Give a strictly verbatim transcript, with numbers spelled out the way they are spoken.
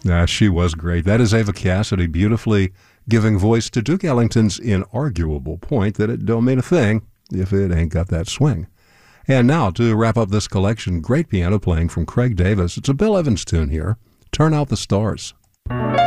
Ah, she was great. That is Ava Cassidy beautifully giving voice to Duke Ellington's inarguable point that it don't mean a thing if it ain't got that swing. And now, to wrap up this collection, great piano playing from Craig Davis. It's a Bill Evans tune here, Turn Out the Stars.